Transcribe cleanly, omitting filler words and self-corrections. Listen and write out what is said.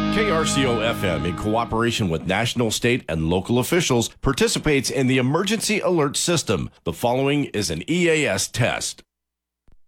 KRCO FM, in cooperation with national, state, and local officials, participates in the Emergency Alert System. The following is an EAS test.